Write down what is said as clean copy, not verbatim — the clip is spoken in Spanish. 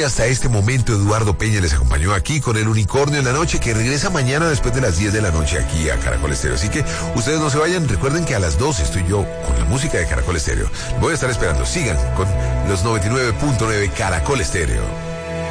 hasta este momento Eduardo Peña les acompañó aquí con el Unicornio en la Noche, que regresa mañana después de las 10 de la noche aquí a Caracol Estéreo. Así que ustedes no se vayan, recuerden que a las 12 estoy yo con la música de Caracol Estéreo. Voy a estar esperando, sigan con los 99.9 Caracol Estéreo.